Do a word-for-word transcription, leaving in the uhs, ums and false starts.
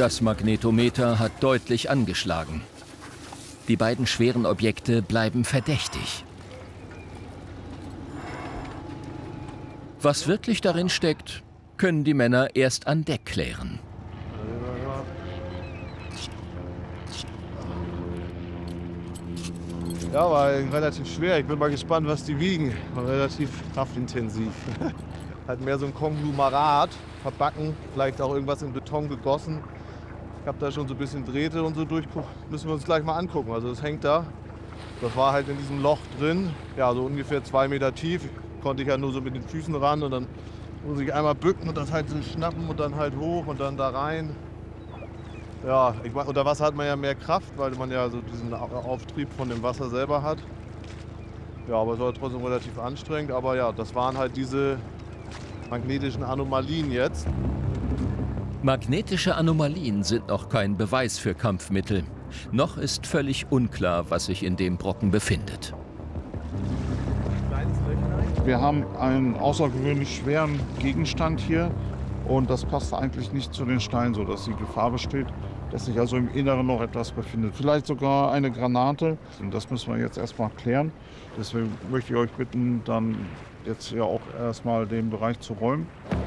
Das Magnetometer hat deutlich angeschlagen. Die beiden schweren Objekte bleiben verdächtig. Was wirklich darin steckt, können die Männer erst an Deck klären. Ja, war relativ schwer. Ich bin mal gespannt, was die wiegen. War relativ kraftintensiv. Halt mehr so ein Konglomerat, verbacken, vielleicht auch irgendwas in Beton gegossen. Ich habe da schon so ein bisschen Drähte und so durchguckt. Müssen wir uns gleich mal angucken. Also das hängt da. Das war halt in diesem Loch drin. Ja, so ungefähr zwei Meter tief. Konnte ich ja nur so mit den Füßen ran und dann muss ich einmal bücken und das halt so schnappen und dann halt hoch und dann da rein. Ja, ich, unter Wasser hat man ja mehr Kraft, weil man ja so diesen Auftrieb von dem Wasser selber hat. Ja, aber es war trotzdem relativ anstrengend. Aber ja, das waren halt diese magnetischen Anomalien jetzt. Magnetische Anomalien sind noch kein Beweis für Kampfmittel. Noch ist völlig unklar, was sich in dem Brocken befindet. Wir haben einen außergewöhnlich schweren Gegenstand hier und das passt eigentlich nicht zu den Steinen, sodass die Gefahr besteht, dass sich also im Inneren noch etwas befindet. Vielleicht sogar eine Granate. Und das müssen wir jetzt erstmal klären. Deswegen möchte ich euch bitten, dann jetzt ja auch erstmal den Bereich zu räumen.